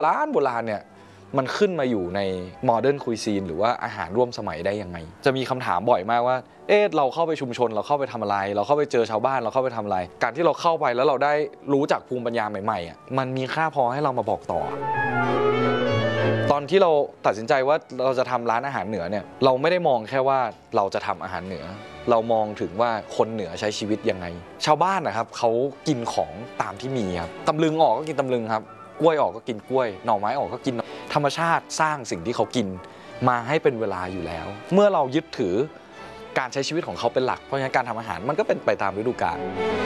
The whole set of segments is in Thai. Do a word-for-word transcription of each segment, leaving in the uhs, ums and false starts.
ร้านโบราณเนี่ยมันขึ้นมาอยู่ในโมเดิร์นคุยซีนหรือว่าอาหารร่วมสมัยได้ยังไงจะมีคำถามบ่อยมากว่าเอ๊ะเราเข้าไปชุมชนเราเข้าไปทำอะไรเราเข้าไปเจอชาวบ้านเราเข้าไปทำอะไรการที่เราเข้าไปแล้วเราได้รู้จักภูมิปัญญาใหม่ๆอ่ะมันมีค่าพอให้เรามาบอกต่อตอนที่เราตัดสินใจว่าเราจะทำร้านอาหารเหนือเนี่ยเราไม่ได้มองแค่ว่าเราจะทำอาหารเหนือเรามองถึงว่าคนเหนือใช้ชีวิตยังไงชาวบ้านนะครับเขากินของตามที่มีครับตำลึงออกก็กินตำลึงครับกล้วยออกก็กินกล้วยหน่อไม้ออกก็กินธรรมชาติสร้างสิ่งที่เขากินมาให้เป็นเวลาอยู่แล้วเมื่อเรายึดถือการใช้ชีวิตของเขาเป็นหลักเพราะฉะนั้นการทำอาหารมันก็เป็นไปตามฤดูกาล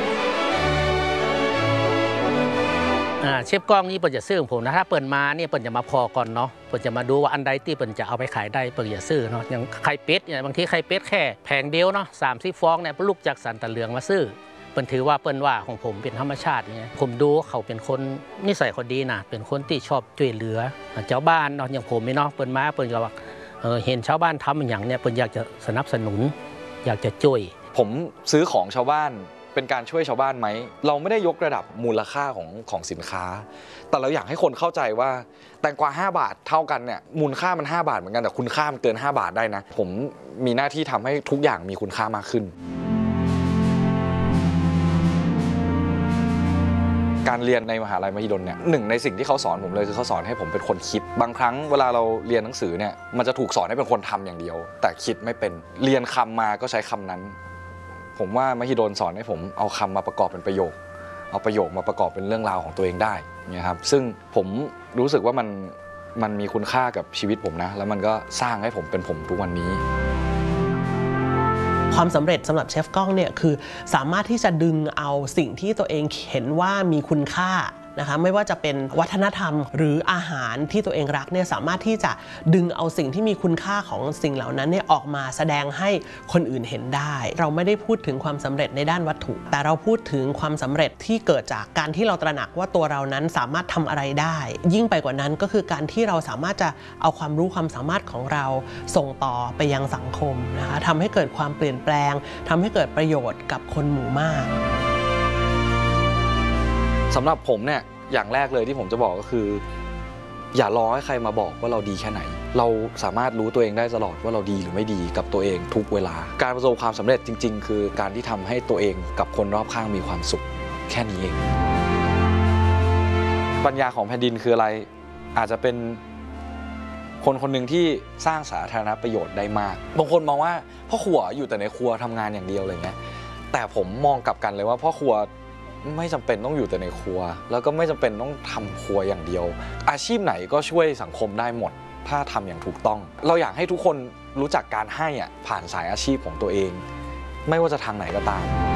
เชฟกล้องนี่เปิดจะซื้อของผมนะถ้าเปิดมาเนี่ยเปิดจะมาพอก่อนเนาะเปิดจะมาดูว่าอันใดที่เปิดจะเอาไปขายได้เปิดจะซื้อเนาะอย่างไข่เป็ดเนี่ยบางทีไข่เป็ดแค่แผงเดียวเนาะสามสิบฟองเนี่ยลูกจากสันตะเหลืองมาซื้อเปิดถือว่าเปิดว่าของผมเป็นธรรมชาติเนี่ยผมดูเขาเป็นคนนิสัยคนดีนะเป็นคนที่ชอบช่วยเหลือเจ้าบ้านเนาะอย่างผมเนาะเปิดมาเปิดก็ว่าเห็นชาวบ้านทำอย่างเนี่ยเปิดอยากจะสนับสนุนอยากจะช่วยผมซื้อของชาวบ้านเป็นการช่วยชาวบ้านไหมเราไม่ได้ยกระดับมูลค่าของของสินค้าแต่เราอยากให้คนเข้าใจว่าแตงกวาห้าบาทเท่ากันเนี่ยมูลค่ามันห้าบาทเหมือนกันแต่คุณค่ามันเกินห้าบาทได้นะผมมีหน้าที่ทำให้ทุกอย่างมีคุณค่ามากขึ้นการเรียนในมหาลัยมหิดลเนี่ยหนึ่งในสิ่งที่เขาสอนผมเลยคือเขาสอนให้ผมเป็นคนคิดบางครั้งเวลาเราเรียนหนังสือเนี่ยมันจะถูกสอนให้เป็นคนทำอย่างเดียวแต่คิดไม่เป็นเรียนคำมาก็ใช้คำนั้นผมว่ามหิดลสอนให้ผมเอาคำมาประกอบเป็นประโยคเอาประโยคมาประกอบเป็นเรื่องราวของตัวเองได้เนี่ยครับซึ่งผมรู้สึกว่ามันมันมีคุณค่ากับชีวิตผมนะแล้วมันก็สร้างให้ผมเป็นผมทุกวันนี้ความสำเร็จสำหรับเชฟก้องเนี่ยคือสามารถที่จะดึงเอาสิ่งที่ตัวเองเห็นว่ามีคุณค่านะคะไม่ว่าจะเป็นวัฒนธรรมหรืออาหารที่ตัวเองรักเนี่ยสามารถที่จะดึงเอาสิ่งที่มีคุณค่าของสิ่งเหล่านั้นเนี่ยออกมาแสดงให้คนอื่นเห็นได้เราไม่ได้พูดถึงความสำเร็จในด้านวัตถุแต่เราพูดถึงความสำเร็จที่เกิดจากการที่เราตระหนักว่าตัวเรานั้นสามารถทำอะไรได้ยิ่งไปกว่านั้นก็คือการที่เราสามารถจะเอาความรู้ความสามารถของเราส่งต่อไปยังสังคมนะคะทำให้เกิดความเปลี่ยนแปลงทำให้เกิดประโยชน์กับคนหมู่มากสำหรับผมเนี่ยอย่างแรกเลยที่ผมจะบอกก็คืออย่ารอให้ใครมาบอกว่าเราดีแค่ไหนเราสามารถรู้ตัวเองได้ตลอดว่าเราดีหรือไม่ดีกับตัวเองทุกเวลาการประสบความสำเร็จจริงๆคือการที่ทำให้ตัวเองกับคนรอบข้างมีความสุขแค่นี้เองปัญญาของแผ่นดินคืออะไรอาจจะเป็นคนคนหนึ่งที่สร้างสาธารณประโยชน์ได้มากบางคนมองว่าพ่อครัวอยู่แต่ในครัวทำงานอย่างเดียวอะไรเงี้ยแต่ผมมองกลับกันเลยว่าพ่อครัวไม่จำเป็นต้องอยู่แต่ในครัวแล้วก็ไม่จำเป็นต้องทำครัวอย่างเดียวอาชีพไหนก็ช่วยสังคมได้หมดถ้าทำอย่างถูกต้องเราอยากให้ทุกคนรู้จักการให้อ่ะผ่านสายอาชีพของตัวเองไม่ว่าจะทางไหนก็ตาม